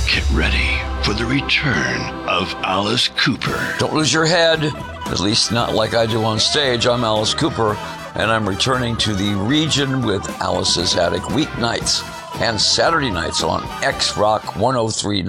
Get ready for the return of Alice Cooper. Don't lose your head, at least not like I do on stage. I'm Alice Cooper, and I'm returning to the region with Alice's Attic weeknights and Saturday nights on X Rock 103.9.